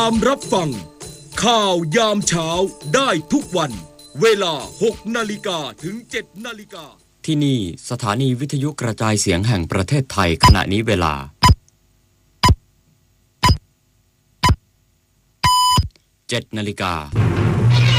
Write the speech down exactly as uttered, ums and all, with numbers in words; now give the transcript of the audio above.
ตามรับฟังข่าวยามเช้าได้ทุกวันเวลาหกนาฬิกาถึงเจ็ดนาฬิกาที่นี่สถานีวิทยุกระจายเสียงแห่งประเทศไทยขณะนี้เวลาเจ็ดนาฬิกา